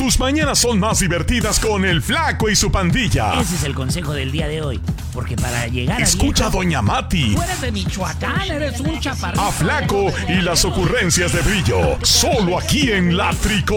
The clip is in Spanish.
Tus mañanas son más divertidas con el Flaco y su pandilla. Ese es el consejo del día de hoy. Porque para llegar Escucha a a Doña Mati. Tú eres de Michoacán, eres un chaparrito. A Flaco y las ocurrencias de Brillo. Solo aquí en La Tricol.